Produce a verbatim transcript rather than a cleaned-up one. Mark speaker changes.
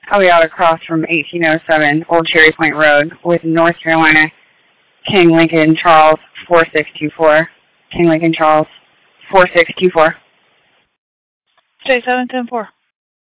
Speaker 1: I'll be out across from eighteen oh seven Old Cherry Point Road with North Carolina, King Lincoln Charles four six two four. King Lincoln Charles four six two four.
Speaker 2: J seven ten four.